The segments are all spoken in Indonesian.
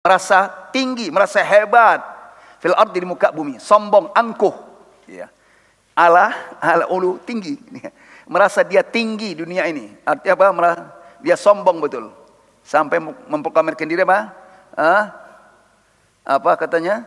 merasa tinggi, merasa hebat. Fil ardi, di muka bumi, sombong, angkuh. Ya. Ala ulu, tinggi. Merasa dia tinggi dunia ini. Artinya apa? Dia sombong betul. Sampai memproklamirkan diri apa? Apa katanya?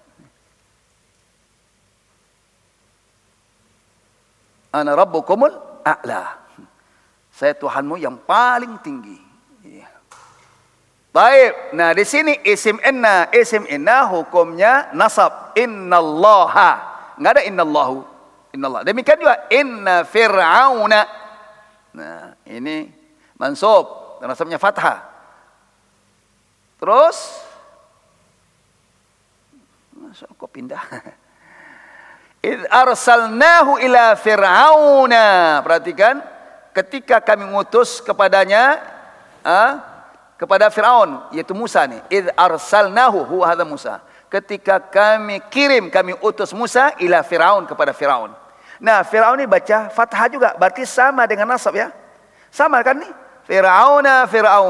Ana rabbukumul a'la. Saya Tuhanmu yang paling tinggi. Ya. Baik. Nah, di sini isim inna hukumnya nasab. Innallaha. Enggak ada innallahu. Innallah. Demikian juga inna fir'auna. Nah, ini mansub, nasabnya fathah. Terus kok pindah? Id arsalnahu ila fir'auna. Perhatikan, ketika kami mengutus kepadanya kepada Fir'aun, yaitu Musa nih. Id arsalnahu, huwa hadha Musa. Ketika kami kirim, kami utus Musa ila Fir'aun, kepada Fir'aun. Nah, Fir'aun ini baca fathah juga, berarti sama dengan nasab ya. Sama kan nih? Fir'auna.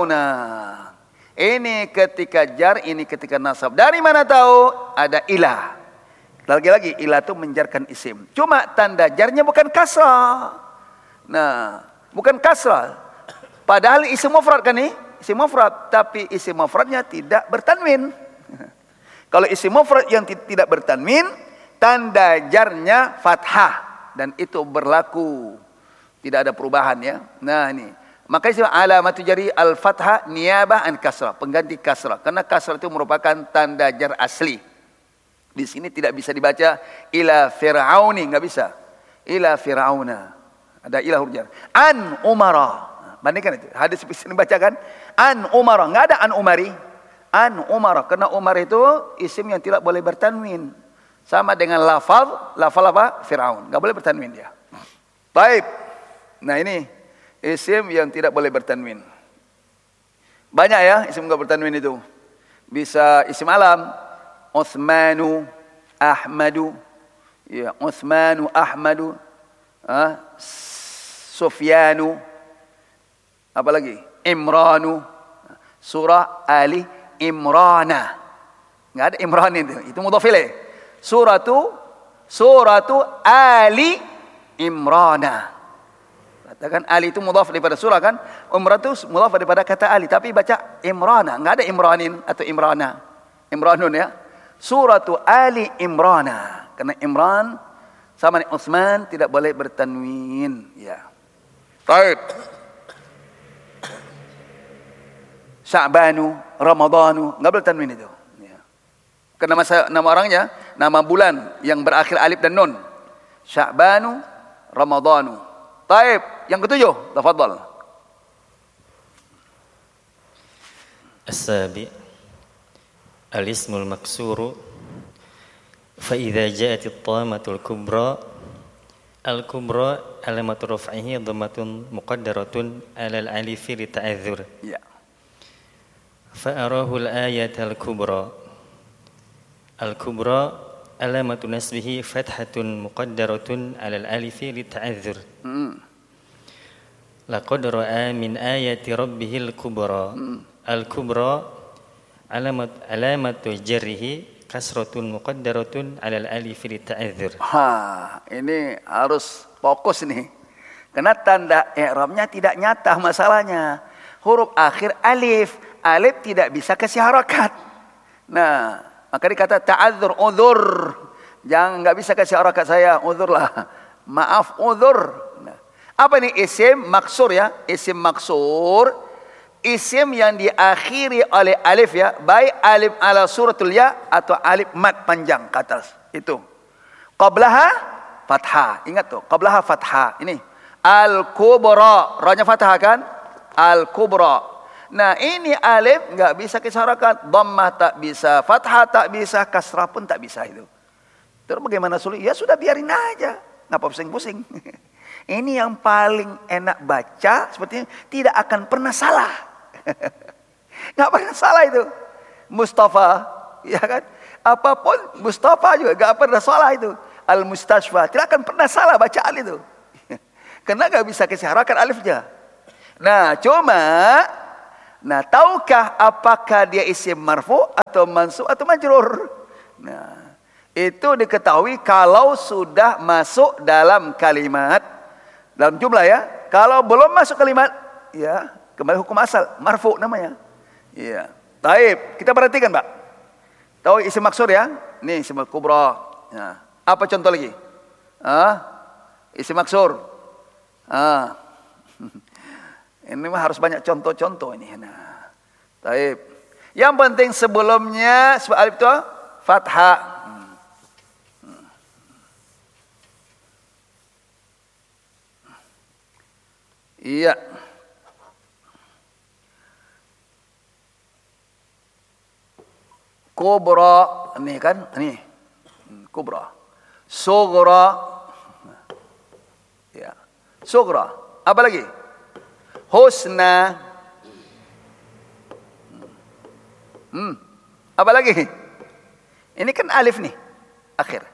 Ini ketika jar, ini ketika nasab. Dari mana tahu? Ada ilah. Lagi-lagi ilah itu menjarkan isim. Cuma tanda jarnya bukan kasrah. Nah, bukan kasrah. Padahal isim mufrad kan nih? Isim mufrad, tapi isim mufradnya tidak bertanwin. Kalau isim mufrad yang tidak bertanwin, tanda jarnya fathah, dan itu berlaku. Tidak ada perubahan ya. Nah, ini. Maka istilah alamatu jari al-fathah niyabah an kasrah, pengganti kasrah. Karena kasrah itu merupakan tanda jar asli. Di sini tidak bisa dibaca ila fir'auni, enggak bisa. Ila fir'auna. Ada ilah huruf jar. An umara. Bandingkan itu. Hadis bisa dibacakan an umara, enggak ada an umari. An umara, karena umar itu isim yang tidak boleh bertanwin. Sama dengan lafaz apa? Fir'aun. Enggak boleh bertanwin dia. Baik. Nah, ini isim yang tidak boleh bertanwin. Banyak ya isim enggak bertanwin itu. Bisa isim alam, Utsmanu, Ahmadu, ya, Utsmanu, Ahmadu, Sufyanu, apa lagi? Imranu. Surah Ali Imrana. Enggak ada Imran itu mudhaf ilaih. Suratu Ali Imrana. Katakan Ali itu mudhaf daripada surah kan? Imran itu mudhaf daripada kata Ali, tapi baca Imrana. Enggak ada Imranin atau Imrana. Imranun ya. Suratu Ali Imrana. Karena Imran sama dengan Utsman tidak boleh bertanwin ya. Baik. Sya'banu, Ramadhanu, enggak boleh tanwin itu. Ya. Karena nama orangnya, nama bulan yang berakhir alif dan nun. Sya'banu, Ramadhanu. Taib, yang ketujuh, tafadhal. As-sabi' al-ismul maksuru fa idza ja'at at-tamatul kubra al-kubra alamatu raf'ihi dhammatun muqaddaratun 'ala al-alif li ta'adzur. Ya. Fa arahu al-ayat al-kubra. Al-kubra alamatu nasbihi fathatun muqaddaratun 'ala al-alif li ta'adzur. Laqad ra'a min ayati rabbihil kubra. Al-kubra alamatu jarrihi kasratun muqaddaratun 'ala al-alif li ta'adzur. Ini harus fokus nih. Karena tanda i'rabnya tidak nyata masalahnya. Huruf akhir alif. Alif tidak bisa kasih harakat. Nah, maka dikata ta'adzur, uzur. Jangan, enggak bisa kasih harakat saya, uzurlah. Maaf, uzur. Nah, apa ini isim maksur ya? Isim maksur. Isim yang diakhiri oleh alif ya, baik alif ala suratul ya atau alif mad panjang ke atas. Itu. Qablaha fathah. Ingat tuh, qablaha fathah. Ini al-kubra, ra-nya fathah kan? Al-kubra. Nah, ini alif enggak bisa kasih harakat, dhammah tak bisa, fathah tak bisa, kasrah pun tak bisa itu. Terus bagaimana sulit? Ya sudah biarin aja. Ngapa pusing-pusing? Ini yang paling enak baca, sepertinya tidak akan pernah salah. Nggak pernah salah itu. Mustafa, ya kan? Apapun Mustafa juga nggak pernah salah itu. Al-Mustashfa, tidak akan pernah salah bacaan itu. Karena nggak bisa kasih harakat alifnya. Nah, cuma Nah, tahukah apakah dia isim marfu atau mansub atau majrur? Nah, itu diketahui kalau sudah masuk dalam kalimat, dalam jumlah ya. Kalau belum masuk kalimat, ya kembali hukum asal, marfu namanya. Ya. Taib, kita perhatikan, Pak. Tahu isim maksur ya? Nih isim kubra. Nah, apa contoh lagi? Isim maksur. Ini mah harus banyak contoh-contoh ini. Nah, taib. Yang penting sebelumnya sebab alif itu fathah. Iya. Kubra, ini kan, ini kubra. Sughra, ya, sughra. Apa lagi? Husna. Apa lagi? Ini kan alif nih, akhir.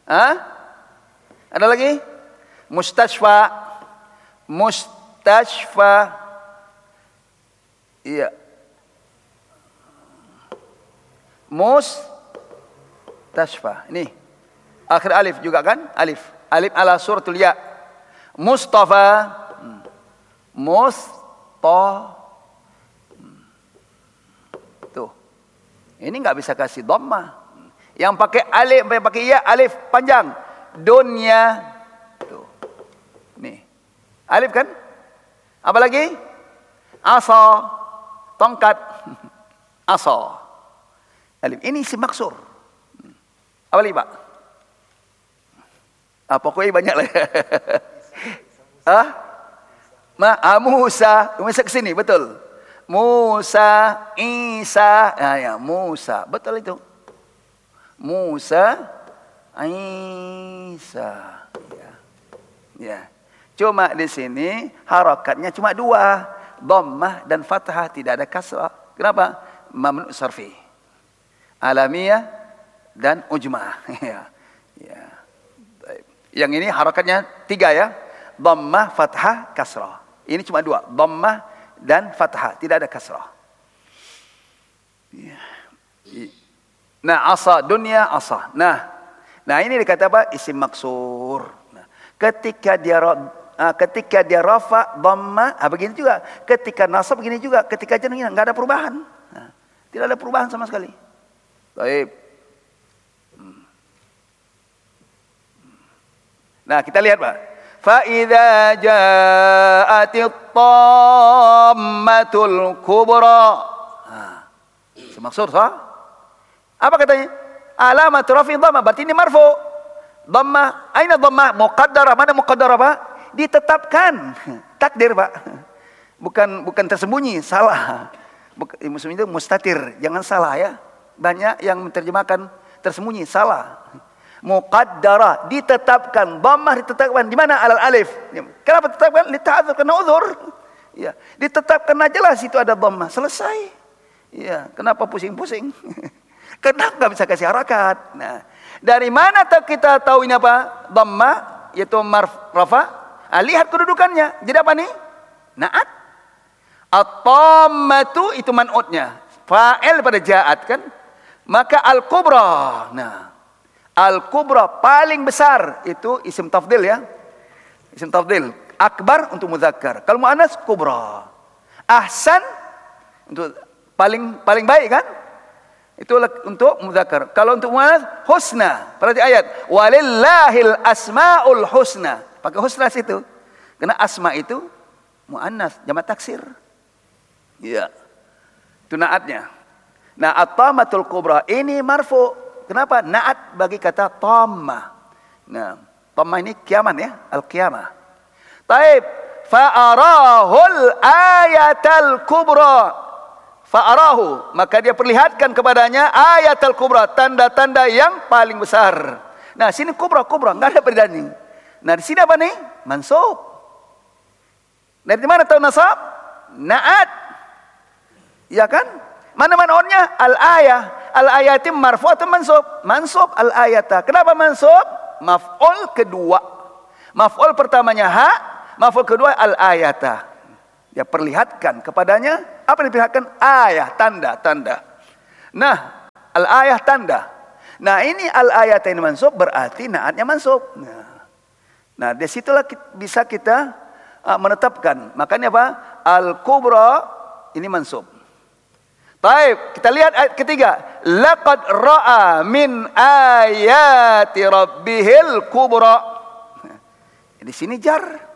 Ada lagi? Mustashfa, mustashfa. Iya. Mustashfa. Ini akhir alif juga kan? Alif. Alif ala suratul ya. Mustafa. Tuh. Ini enggak bisa kasih dhammah. Yang pakai alif, yang pakai ya, alif panjang. Dunya. Tuh. Nih. Alif kan? Apa lagi? Asa. Tongkat. Asa. Alif. Ini isim maksur. Apa lagi, Pak? Pokoknya banyak lah. Musa. Musa ke sini, betul. Musa, Isa. Ya, Musa. Betul itu. Musa, Isa. Ya. Cuma di sini harakatnya cuma dua. Dhammah dan fathah, tidak ada kasrah. Kenapa? Mamnu sarfi. Alamiah dan ujmah. Ya. Yang ini harakatnya tiga ya. Dhammah, fathah, kasrah. Ini cuma dua. Dhammah dan fathah. Tidak ada kasrah. Ya. Nah, asa, dunia, asa. Nah ini dikata apa? Isim maksur. Nah, ketika dia rafa, dhammah, begini juga. Ketika nasab, begini juga. Ketika jar, enggak ada perubahan. Nah, tidak ada perubahan sama sekali. Baik. Nah, kita lihat, Pak. Fa idza ja'atit tammatul kubra. Maksud apa katanya? Alamat rafi dhammah, berarti ini marfu. Dhammah, aina dhammah? Muqaddarah. Mana muqaddarah, Pak? Ditetapkan. Takdir, Pak. Bukan tersembunyi, salah. Muslim itu mustatir, jangan salah ya. Banyak yang menerjemahkan tersembunyi, salah. Muqaddara, ditetapkan. Dhammah ditetapkan di mana? Alal alif. Kenapa ditetapkan? Lita'adzur, karena uzur. Ya, ditetapkan aja lah situ ada dhammah, selesai. Ya, kenapa pusing-pusing? Kenapa enggak bisa kasih harakat? Nah, dari mana kita tahu ini apa? Dhammah, yaitu rafa. Lihat kedudukannya. Jadi apa nih? Na'at. At-tammatu itu man'utnya. Fa'il pada ja'at kan? Maka al-kubra. Nah, al-kubra paling besar itu isim tafdil ya. Isim tafdil. Akbar untuk muzakkar. Kalau muannas kubra. Ahsan untuk paling baik kan? Itu untuk muzakkar. Kalau untuk muannas husna. Perhati ayat. Walillahil asmaul husna. Pakai husna situ. Karena asma itu muannas, jamak taksir. Iya. Itu naatnya. Nah, at-tammatul kubra ini marfu. Kenapa? Naat bagi kata tammah. Nah, tammah ini kiamat ya, al-qiyamah. Taib, fa'arahul ayatal kubra. Fa'arahu, maka dia perlihatkan kepadanya ayatal kubra, tanda-tanda yang paling besar. Nah, sini kubra, enggak ada perbedaan. Nah, di sini apa nih? Mansub. Dari mana tahu nasab? Naat. Ya kan? Mana man'unnya? Al-ayah. Al-ayatim marfu atau mansub? Mansub al-ayata. Kenapa mansub? Maf'ul kedua. Maf'ul pertamanya ha, maf'ul kedua al-ayata. Dia perlihatkan kepadanya Apa yang diperlihatkan? Ayah, tanda. Nah, al-ayah tanda. Nah, ini al-ayatain mansub berarti naatnya mansub. Nah, di situlah bisa kita menetapkan. Makanya apa? Al-kubra ini mansub. Baik, kita lihat ayat ketiga. Laqad ra'a min ayati rabbihil kubra. Di sini jar.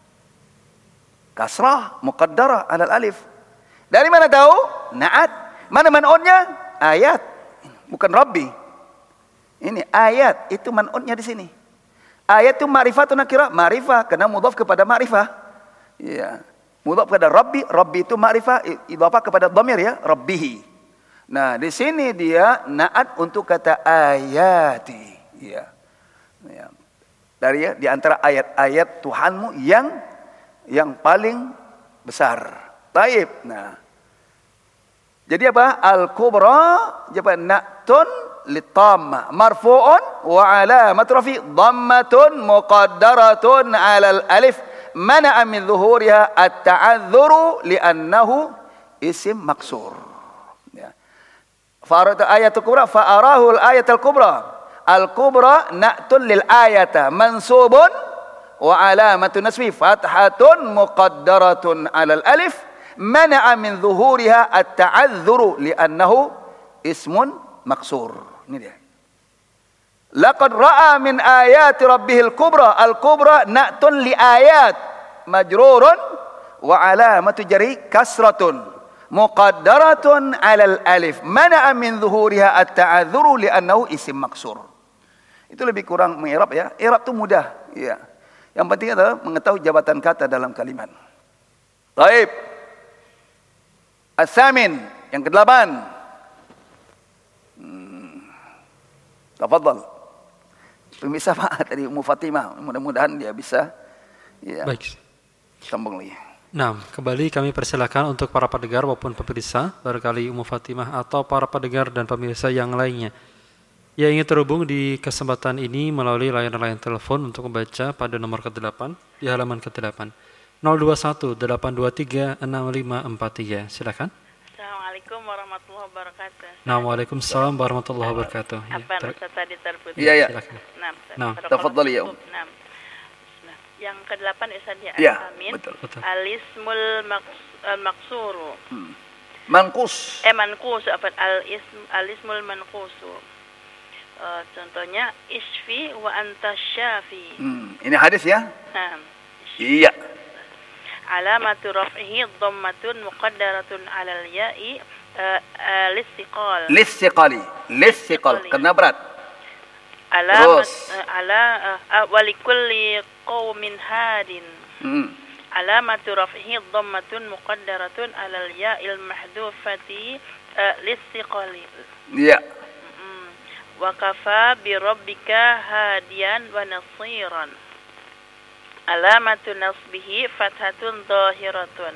Kasrah muqaddarah alal alif. Dari mana tahu? Na'at. Mana man'unnya? Ayat. Bukan Rabbi. Ini ayat, itu man'unnya di sini. Ayat itu ma'rifatun nakirah, ma'rifah karena mudhaf kepada ma'rifah. Iya. Mudhaf kepada Rabbi, Rabbi itu ma'rifah, idhafah kepada dhamir ya, Rabbihi. Nah, di sini dia na'at untuk kata ayati. Iya. Ya. Dari di antara ayat-ayat Tuhanmu yang paling besar. Taib. Nah. Jadi apa? Al-kubra jadi na'tun litamma marfu'un wa alamat rafi dhammatun muqaddaratun 'alal alif mana'a min dhuhuriha at-ta'adzuru li'annahu isim maksur. Ya. Fa'arata ayatul kubra fa'arahu al-ayatul kubra. Al-kubra na'tun lil ayata mansubun wa alamatun nasbi fathatun muqaddaratun 'alal alif mana'a min dhuhuriha at-ta'adzuru li'annahu ismun maksur. Ini dia. Laqad ra'a min ayati rabbihil kubra. Al-kubra na'tun li ayat majrurun wa alamatu jarhi kasratun muqaddaratun 'alal alif mana'a min dhuhuriha at-ta'adzuru li'annahu isim maksur. Itu lebih kurang mengi'rab ya. I'rab itu mudah, ya. Yang penting adalah mengetahui jabatan kata dalam kalimat. Baik. As-samin, yang ke-8. Tafadhal. Pemirsa Pak tadi Ummu Fatimah, mudah-mudahan dia bisa ya. Baik. Sambung lagi. Nah, kembali kami persilakan untuk para pendengar maupun pemirsa, barangkali Ummu Fatimah atau para pendengar dan pemirsa yang lainnya yang ingin terhubung di kesempatan ini melalui layanan telepon untuk membaca pada nomor ke-8 di halaman ke-8 021 823 6543. Silakan. Assalamualaikum warahmatullahi wabarakatuh. Waalaikumsalam warahmatullahi wabarakatuh. Apa Ustaz tadi terputus? Iya. Nah, tafadhali ya. Yang ke-8 Ustaz ya. Iya, Amin. betul. Al-ismul maksuru. Manqus. Manqus apa al-ismul manqusu. Contohnya isfi wa anta syafi. Ini hadis ya? Nah. Iya. Alamatu raf'ihi dhammatun muqaddaratun 'alal ya'i listiqal karena berat. Alamat walikulli qaumin hadin. Alamatu raf'ihi dhammatun muqaddaratun 'alal ya'il mahdhufati listiqali. Iya. Wa kafa bi rabbika hadiyan wa nasiran. Alamatu nasbihi fathatun zahiratun.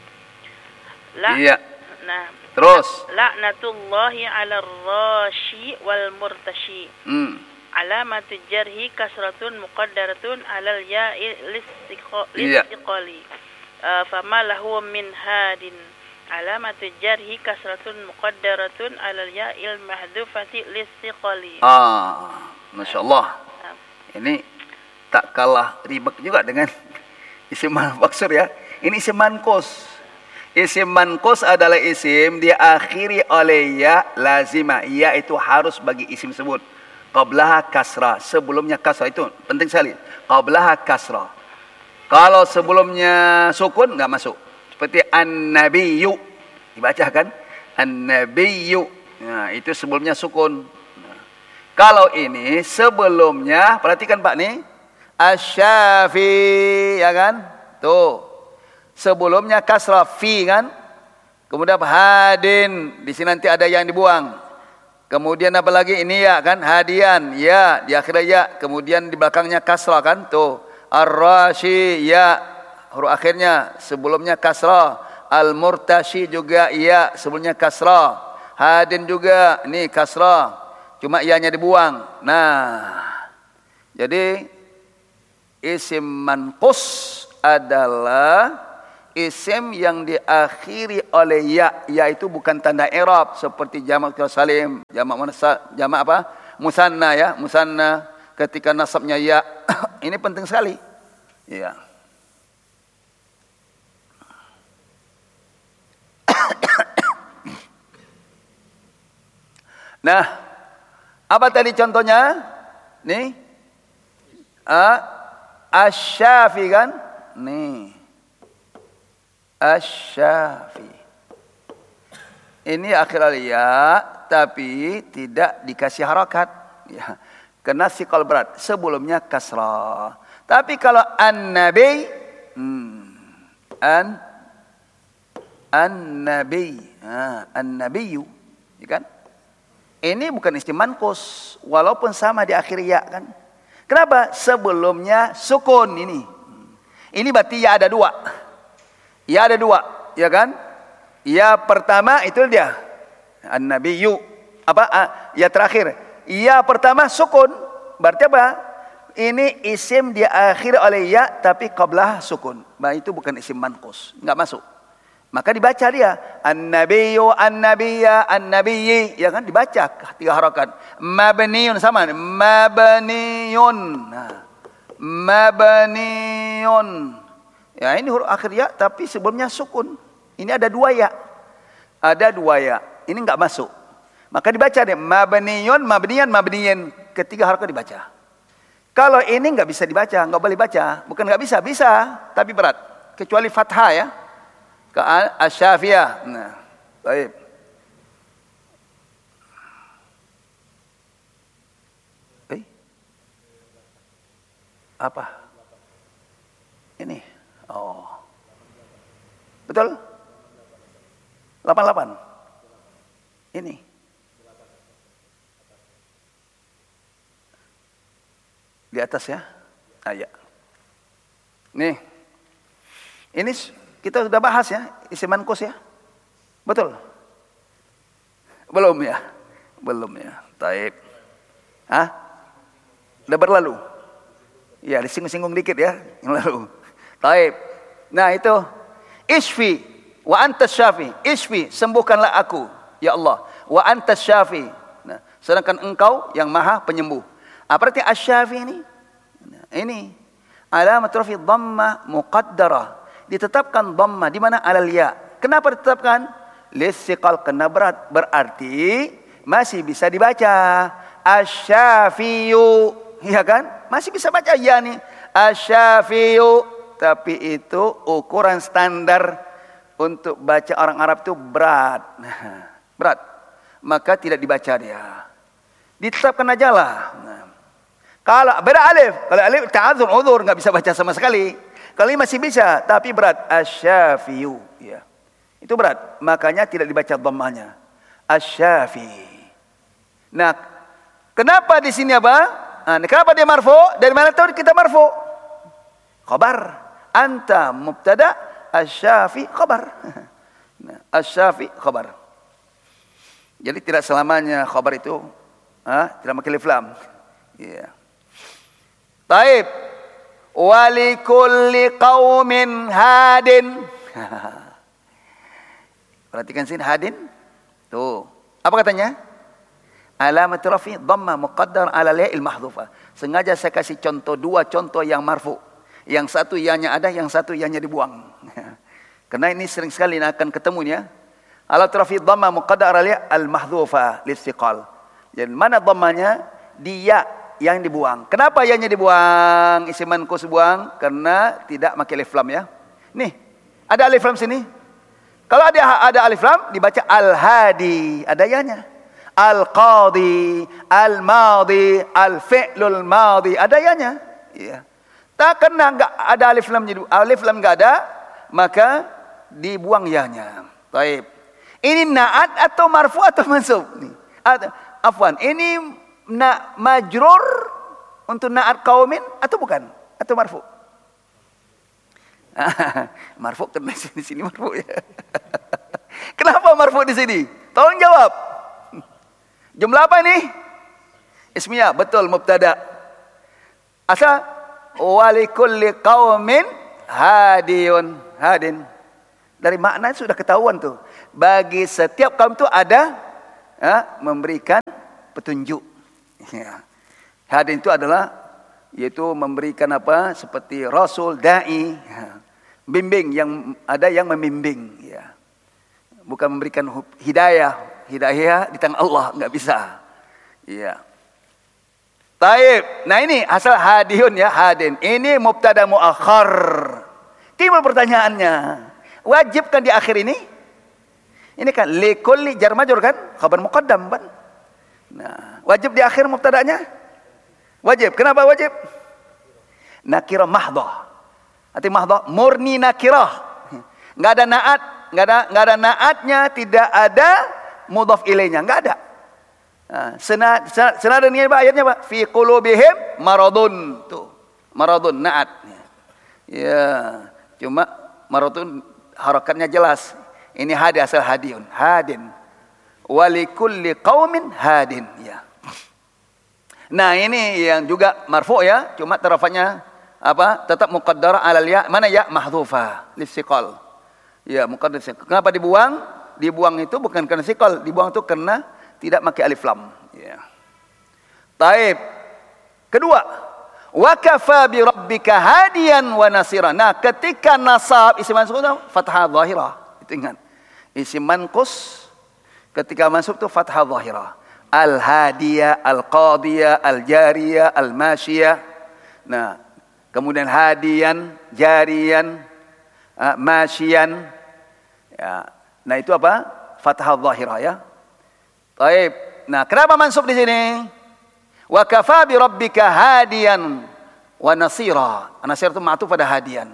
Iya. Nah, terus la'natullahi 'alal rashi wal murtashi. Alamatu jarhi kasratun muqaddaratun 'alal ya'i listiqali. Fama lahu min hadin. Alamatu jarhi kasratun muqaddaratun 'alal ya'il mahdhufati listiqali. Masyaallah. Ini tak kalah ribet juga dengan isim maksur ya. Ini isim manqus. Isim manqus adalah isim diakhiri oleh ya lazimah. Ya itu harus bagi isim sebut. Qablaha kasrah. Sebelumnya kasrah itu penting sekali. Qablaha kasrah. Kalau sebelumnya sukun enggak masuk. Seperti an-nabiyyu. Dibaca kan? An-nabiyyu. Nah, itu sebelumnya sukun. Nah, kalau ini sebelumnya, perhatikan Pak nih. Asy-Syafi, ya kan? Tuh. Sebelumnya kasrah fi kan? Kemudian hadin, di sini nanti ada yang dibuang. Kemudian apa lagi? Ini ya kan? Hadian, ya, di akhirnya ya. Kemudian di belakangnya kasrah kan? Tuh. Ar-Rashi, ya. Huruf akhirnya sebelumnya kasrah. Al-Murtashi juga ya, sebelumnya kasrah. Hadin juga, ini kasrah. Cuma ianya dibuang. Nah, jadi isim manqus adalah isim yang diakhiri oleh ya itu bukan tanda i'rab seperti jamak salim, jamak apa? Musanna ya, musanna ketika nasabnya ya. Ini penting sekali. Ya. Nah, apa tadi contohnya? Nih. Asy-Syafi kan? Nih. Asy-Syafi. Ini akhir ya, tapi tidak dikasih harakat. Ya. Kena siqal berat. Sebelumnya kasrah. Tapi kalau an-nabi, an-nabi, an-nabiyyu, ya kan? Ini bukan isim manqus, walaupun sama di akhir ya kan? Kenapa? Sebelumnya sukun ini. Ini berarti ya ada dua. Ya ada dua, ya kan? Ya pertama itu dia an-nabiyyu. Apa? Ya terakhir. Ya pertama sukun. Berarti apa? Ini isim diakhiri oleh ya tapi qablah sukun. Nah, itu bukan isim manqus, enggak masuk. Maka dibaca dia an-nabiyyu, an-nabiyya, an-nabiyyi, ya kan dibaca 3 harakat. Mabniyun sama, mabniyun. Nah, mabniyun. Ya, ini huruf akhir ya tapi sebelumnya sukun. Ini ada 2 ya. Ada 2 ya. Ini enggak masuk. Maka dibaca deh mabniyun, mabniyan, mabniyin. 3 harakat dibaca. Kalau ini enggak bisa dibaca, enggak boleh baca. Bukan enggak bisa, bisa, tapi berat. Kecuali fathah ya. Ke Asy-Syafiyah. Nah, baik. Apa? Ini. Oh. Betul? 88. Ini. Di atas ya. Ya. Nih. Ini kita sudah bahas ya, isim manqus ya. Betul? Belum ya? Belum ya. Taib. Udah berlalu. Ya, disinggung-singgung dikit ya, yang lalu. Taib. Nah, itu isfi wa antas syafi. Isfi, sembuhkanlah aku, ya Allah. Wa antas syafi. Nah, sedangkan engkau yang maha penyembuh. Apa arti asy-syafi ini? Nah, ini alamat rafi dhammah muqaddarah. Ditetapkan dhammah di mana alal ya. Kenapa ditetapkan? Lissiqal, kena berat, berarti masih bisa dibaca asy-syafiyu, ya kan? Masih bisa baca ya nih asy-syafiyu, tapi itu ukuran standar untuk baca orang Arab itu berat. Berat. Maka tidak dibaca dia. Ditetapkan aja lah. Nah. Kalau beda alif, kalau alif ta'adzur udzur enggak bisa baca sama sekali. Kalau ini masih bisa, tapi berat. Asy-Syafi'u. Ya. Itu berat. Makanya tidak dibaca dhammahnya. Asy-Syafi. Nah, kenapa di sini apa? Nah, kenapa dia marfu? Dari mana tahu kita marfu? Khabar. Anta mubtada, asy-Syafi khabar. Nah, asy-Syafi khabar. Jadi tidak selamanya khabar itu tidak pakai alif lam. Ya. Taib. Walikulli qaumin hadin. Perhatikan sini hadin. Tuh. Apa katanya? Alamat rafi dhamma muqaddar ala ya'il mahdhufah. Sengaja saya kasih contoh 2 contoh yang marfu. Yang satu ianya ada, yang satu ianya dibuang. Karena ini sering sekali akan ketemunya. Alamat rafi dhamma muqaddar ala al mahdhufah listiqal. Jadi mana dhammanya? Dia yang dibuang. Kenapa ianya dibuang? Isim manqus buang karena tidak pakai alif lam ya. Nih, ada alif lam sini. Kalau ada alif lam dibaca al-hadi, ada ianya. Al-qadi, al-madi, al-fi'lul madi, ada ianya. Iya. Tak kena enggak ada alif lam enggak ada, maka dibuang ianya. Baik. Ini na'at atau marfu atau mansub nih. Afwan, ini majrur untuk na'at qaumin atau bukan? Atau marfu? Marfu kena sini marfu ya. Kenapa marfu di sini? Tolong jawab. Jumlah apa ini? Ismiyah, betul, mubtada. Asal walikulli qaumin hadin. Dari makna sudah ketahuan tuh. Bagi setiap kaum itu ada memberikan petunjuk. Ya. Hadin itu adalah yaitu memberikan apa? Seperti rasul, dai, bimbing, yang ada yang membimbing. Ya. Bukan memberikan hidayah. Hidayah di tangan Allah, nggak bisa. Ya. Taib. Nah ini asal hadiyun ya, hadin. Ini mubtada muakhar. Timbul pertanyaannya. Wajib kan di akhir ini? Ini kan likulli jar majrur kan? Khabar muqaddam kan? Nah, wajib di akhir mubtada'nya? Wajib. Kenapa wajib? Nakirah mahdhah. Arti mahdhah murni nakirah. Enggak ada naat, enggak ada naatnya, tidak ada mudhaf ilaihnya, enggak ada. Nah, senada dengan ayatnya Pak, fi qulubihim maradun. Tuh. Maradun naat. Ya, cuma maradun harakatnya jelas. Ini hadi asal hadiyun, hadin. Walikulli qaumin hadin, ya. Nah, ini yang juga marfu ya, cuma tarafanya apa? Tetap muqaddara alal ya. Mana ya? Mahdhufa litsiqal. Ya, muqaddar. Kenapa dibuang? Dibuang itu bukan karena siqal, dibuang itu karena tidak pakai alif lam, ya. Taib. Kedua, wa kafa bi rabbika hadiyan wa nasira. Nah, ketika nasab isim mansub fathah zahirah. Itu ingat. Isim manqus ketika mansub itu fathah zahirah. Al-hadiyah, al-qadiyah, al-jariyah, al-masyiyah. Nah, kemudian hadiyan, jariyan, masyiyan. Ya. Nah, itu apa? Fathah zahirah ya. Baik. Nah, kenapa mansub di sini? Wa kafa bi rabbika hadiyan wa nasira. Nasir itu ma'tuf pada hadiyan.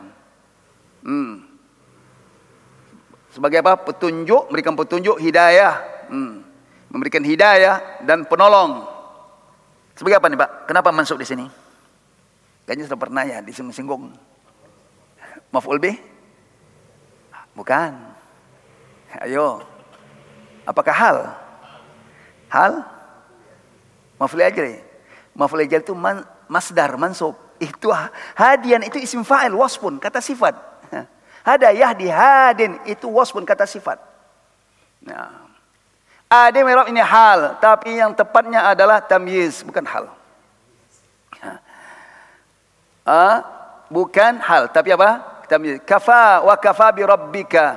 Sebagai apa? Petunjuk, memberikan petunjuk, hidayah. Memberikan hidayah dan penolong. Sebagai apa nih Pak? Kenapa mansub di sini? Kayaknya sudah pernah ya disinggung. Maf'ul bih? Bukan. Ayo. Apakah hal? Hal? Maf'ul ajri. Maf'ul ajri itu masdar, mansub. Itu hadian itu isim fa'il, wasfun, kata sifat. Hada yahdi hadin itu wasfun, kata sifat. Nah, ada merab ini hal, tapi yang tepatnya adalah tamyiz, bukan hal. Bukan hal, tapi apa? Tamyiz. Kafa wa kafa bi rabbika.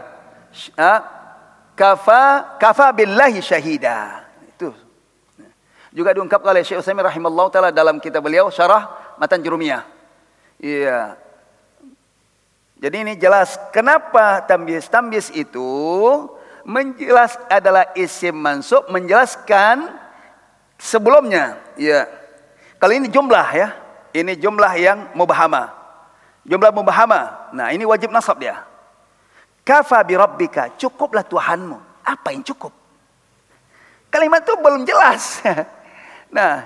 Kafa billahi syahida. Itu. Juga diungkapkan oleh Syekh Utsaimin rahimallahu taala dalam kitab beliau Syarah Matan Jurumiyah. Iya. Jadi ini jelas kenapa tamyiz. Tamyiz itu adalah isim mansub menjelaskan sebelumnya. Iya. Kalau ini jumlah ya. Ini jumlah yang mubahama. Jumlah mubahama. Nah, ini wajib nasab dia. Kafa bi rabbika, cukuplah Tuhanmu. Apa yang cukup? Kalimat itu belum jelas. Nah,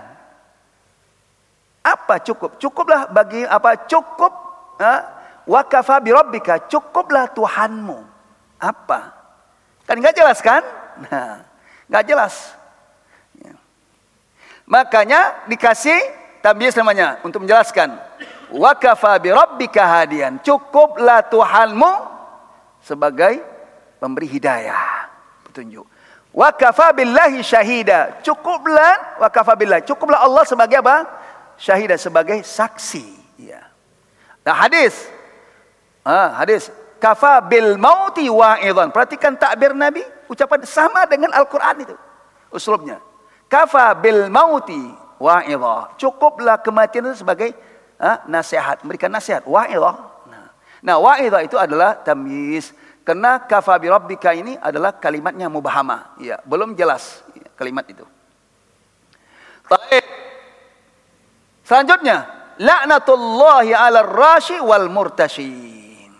apa cukup? Cukuplah bagi apa? Cukup. Wa kafa bi rabbika, cukuplah Tuhanmu. Apa? Kan nggak jelas kan? Nah, nggak jelas. Ya. Makanya dikasih tamyiz namanya untuk menjelaskan. Wa kafa bi rabbika hadiyan, cukuplah Tuhanmu sebagai pemberi hidayah, petunjuk. Wa kafa billahi syahida, cukuplah wa kafa billahi, cukuplah Allah sebagai apa? Syahida, sebagai saksi. Ya. Nah, hadis kafa bil mauti wa'idhan. Perhatikan takbir Nabi, ucapan sama dengan Al-Qur'an itu. Uslubnya. Kafa bil mauti wa'idhan. Cukuplah kematian itu sebagai nasihat, memberikan nasihat, wa'idhan. Nah, wa'idhan itu adalah tamyiz. Karena kafa bi rabbika ini adalah kalimatnya mubahama. Ya, belum jelas kalimat itu. Baik. Selanjutnya, laknatullahi 'alal rashi wal murtashi.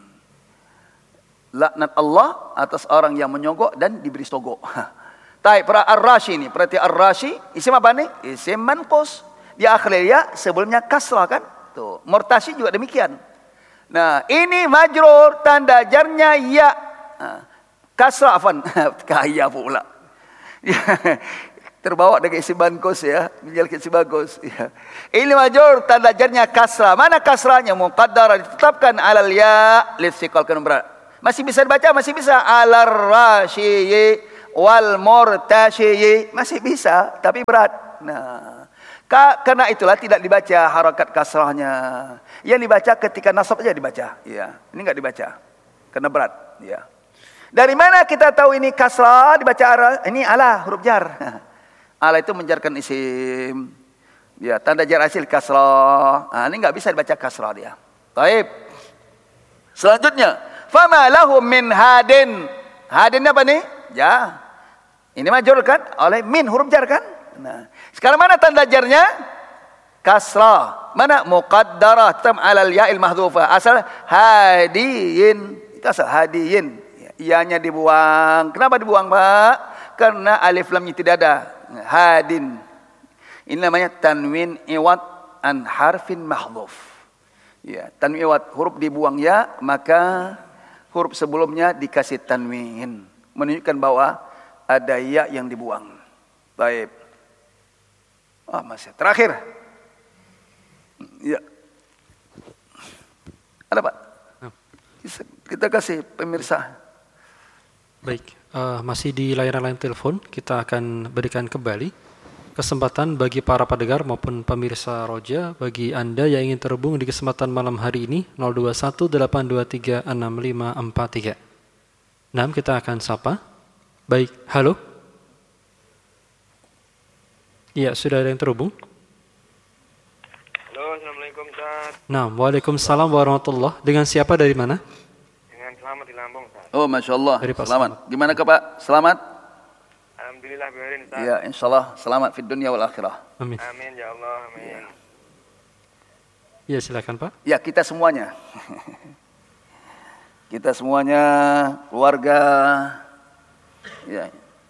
Laknat Allah atas orang yang menyogok dan diberi sogok. Taib, ar-rashi ini, berarti ar-rashi isim apa nih? Isim manqus. Di akhir ya sebelumnya kasrah kan? Tuh, murtashi juga demikian. Nah, ini majrur, tanda jarnya ya. Kasrah afan. Kaya pula. Terbawa dengan isim manqus ya, menjadi isim bagus ya. Ini majrur, tanda jarnya kasrah. Mana kasrahnya? Muqaddar, ditetapkan alal ya litsiqal, kan berat. Masih bisa dibaca, masih bisa. Alar-rasyi wal murtasyi, masih bisa, tapi berat. Nah, karena itulah tidak dibaca harakat kasrahnya. Yang dibaca ketika nasab aja dibaca. Ya, ini enggak dibaca karena berat. Ya. Dari mana kita tahu ini kasrah dibaca ini ala huruf jar. Ala itu menjarkan isim. Ya, tanda jar asil kasrah. Ini enggak bisa dibaca kasrah dia. Baik. Selanjutnya, fama lahum min hadin. Hadin apa nih? Ya. Ini majrur kan oleh min huruf jar kan? Nah, sekarang mana tanda jarnya? Kasrah. Mana? Muqaddarah tam alal ya'il mahdhufah. Asal hadiyin. Itu asal hadiyin. Ianya dibuang. Kenapa dibuang, Pak? Karena alif lamnya tidak ada. Hadin. Ini namanya tanwin iwad an harfin mahdhuf. Ya, tanwin iwad huruf dibuang ya, maka huruf sebelumnya dikasih tanwin, menunjukkan bahwa ada ya yang dibuang. Baik. Masih terakhir. Ya. Ada Pak? Kita kasih pemirsa. Baik, masih di layanan telepon, kita akan berikan kembali kesempatan bagi para pendengar maupun pemirsa Roja, bagi Anda yang ingin terhubung di kesempatan malam hari ini 0218236543. Nah, kita akan sapa. Baik, halo. Iya, sudah ada yang terhubung. Halo, Assalamualaikum Ustaz. Nah, waalaikumsalam warahmatullah. Dengan siapa dari mana? Dengan Selamat di Lampung Ustaz. Oh, Masya Allah. Dari Pak Selamat. Gimana ke Pak? Selamat? Alhamdulillah biarin Ustaz. Ya, insyaAllah selamat di dunia wal akhirah. Amin. Amin ya Allah, amin. Ya, silakan Pak. Ya, kita semuanya. Kita semuanya, keluarga. Ya.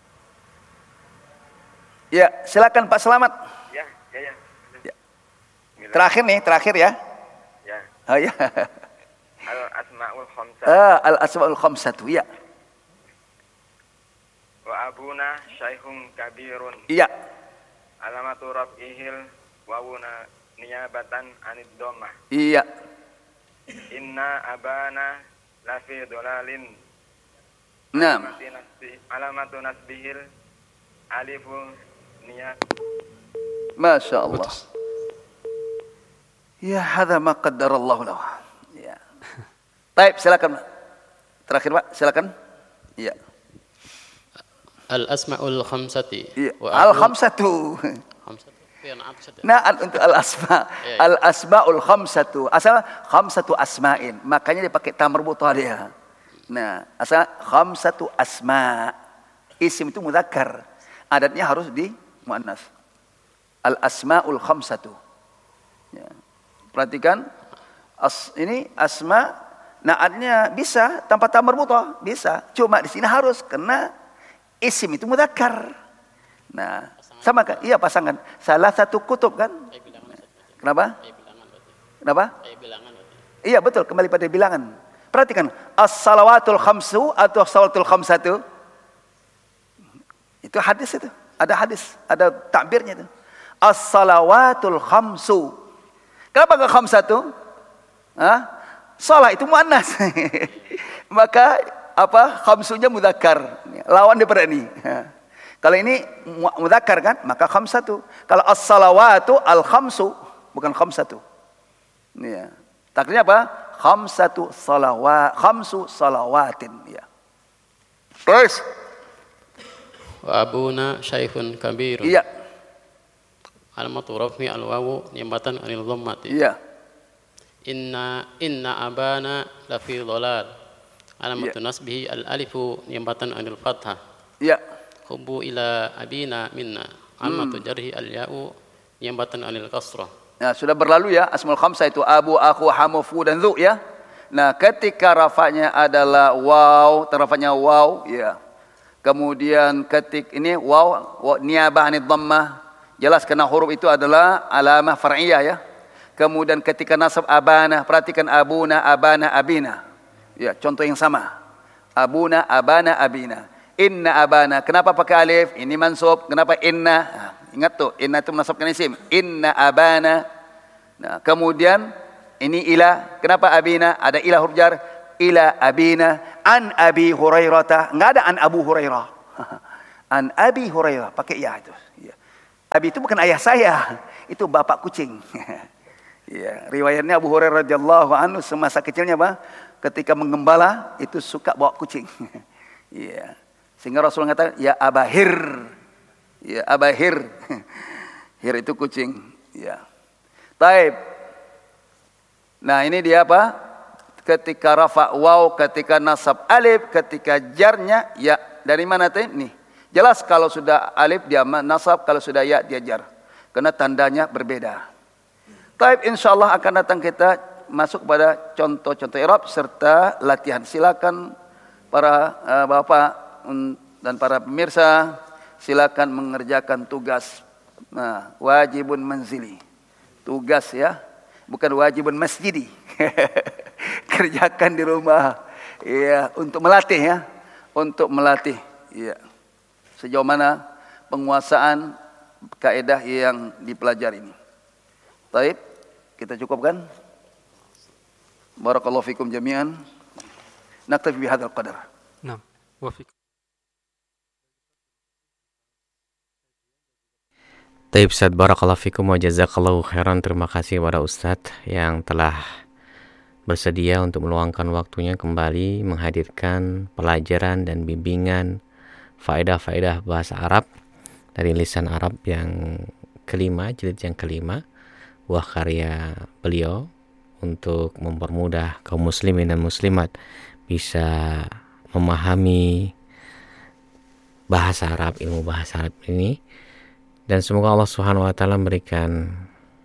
Ya, silakan Pak Selamat. Ya. Ya. Terakhir ya. Ya. Oh ya. Al-Asma'ul Khamsah. Al-Asma'ul Khamsatu, ya. Wa abuna syaikhun kabirun. Iya. Alamatu raf'ihil wawuna niyabatan anid dhammah. Iya. Inna abana lafi dolalin. Naam. Alamatu nasbihil alifu niyab. Masya Allah. Ya, hadha ma qaddarallahu lahu. Ya. Baik, silakan. Terakhir Pak, silakan. Iya. Al-asma'ul khamsati. Iya. Al-khamsatu. Nah, untuk al-asma. Al-asma'ul khamsatu. Asal khamsatu asma'in. Makanya dia pakai ta marbutah dia. Nah, asal khamsatu asma'. Isim itu mudzakkar. Adatnya harus di muannas. Al-asma'ul khamsatu. Ya. Perhatikan, ini asma, naatnya bisa tanpa ta marbutah, bisa. Cuma di sini harus karena isim itu mudzakkar. Nah, sama kan? Iya, pasangan. Salah satu kutub kan? Kenapa? Kenapa? Iya, betul, kembali pada bilangan. Perhatikan, as-salawatul khamsu atau salawatul khamsatu. Itu hadis itu. Ada hadis, ada takbirnya itu. As-salawatul khamsu. Kenapa enggak khamsatu? Salah itu muannas. Maka khamsunya mudzakkar. Lawan daripada ini. Kalau ini mudzakkar kan, maka khamsatu. Kalau as-salawatu al-khamsu, bukan khamsatu. Ya. Takdirnya apa? Khamsu salawatin. Ya. Terus. Wa abuna syaikhun kabirun. Iya. Alamatu raf'i al-wawu niyabatan anil dhammati. Iya. Inna abana lafi dhalal. Alamatu nasbihi al-alifu niyabatan anil fathah. Iya. Hubbu ila abina minna. Alamatu jarhi al-ya'u niyabatan anil kasrah. Nah, sudah berlalu ya, asmaul khamsah itu abu, aku, hamu, fu dan dzu ya. Nah, ketika rafanya adalah waw, terrafanya waw ya. Kemudian ini waw niyabah anid dhammah. Jelas karena huruf itu adalah alamah far'iyah ya. Kemudian ketika nasab abana, perhatikan abuna, abana, abina. Ya, contoh yang sama. Abuna, abana, abina. Inna abana. Kenapa pakai alif? Ini mansub. Kenapa inna? Nah, ingat tuh, inna itu menasabkan isim. Inna abana. Nah, kemudian ini ila. Kenapa abina? Ada ila huruf jar. Ila abina. an Abi Hurairah, enggak ada an Abu Hurairah. An Abi Hurairah pakai ya itu. Ya. Abi itu bukan ayah saya, itu bapak kucing. Ya, riwayatnya Abu Hurairah radhiyallahu anhu semasa kecilnya ketika menggembala itu suka bawa kucing. Ya. Sehingga Rasul mengatakan ya Abahir. Ya Abahir. Hir itu kucing. Ya. Taib. Nah, ini dia apa? Ketika rafa waw, ketika nasab alif, ketika jarnya ya. Dari mana teh? Nih. Jelas kalau sudah alif dia nasab, kalau sudah ya dia jar. Karena tandanya berbeda. Taib, insyaallah akan datang kita masuk pada contoh-contoh i'rab serta latihan. Silakan para bapak dan para pemirsa, silakan mengerjakan tugas. Nah, wajibun manzili. Tugas ya, bukan wajibun masjidi. Kerjakan di rumah. Ya, untuk melatih ya. Untuk melatih. Ya. Sejauh mana penguasaan kaidah yang dipelajari ini. Baik, kita cukupkan. Barakallahu fikum jami'an. Naktafi bihadzal qadar. Naam, wa fikum. Taib Ustaz, barakallahu fikum wa jazakallahu khairan. Terima kasih kepada Ustaz yang telah bersedia untuk meluangkan waktunya kembali menghadirkan pelajaran dan bimbingan faedah-faedah bahasa Arab dari lisan Arab yang kelima, jilid yang kelima, buah karya beliau untuk mempermudah kaum muslimin dan muslimat bisa memahami bahasa Arab, ilmu bahasa Arab ini. Dan semoga Allah Subhanahu wa taala memberikan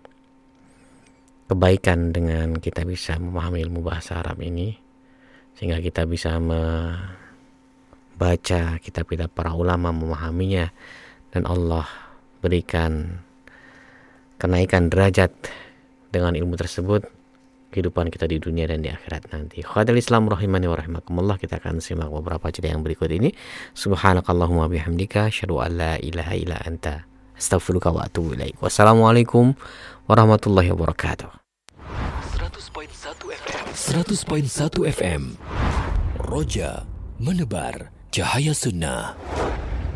kebaikan dengan kita bisa memahami ilmu bahasa Arab ini, sehingga kita bisa membaca kitab-kitab para ulama, memahaminya, dan Allah berikan kenaikan derajat dengan ilmu tersebut kehidupan kita di dunia dan di akhirat nanti. Khadal Islam rahimani wa rahimakumullah. Kita akan simak beberapa cerita yang berikut ini. Subhanakallahumma bihamdika asyhadu an la ilaha illa anta astaghfiruka wa atubu ilaik. Wassalamualaikum warahmatullahi wabarakatuh. 100.1 FM Roja menebar cahaya sunnah.